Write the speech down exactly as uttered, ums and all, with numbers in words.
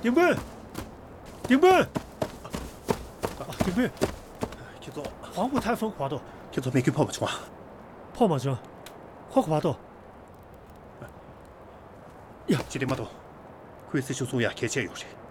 丁奔，丁奔，丁奔， 叫做黄浦台风滑倒， 叫做没去泡泡床， 泡沫中，快滑倒。 呀，这里马头，快是就苏亚开车有谁？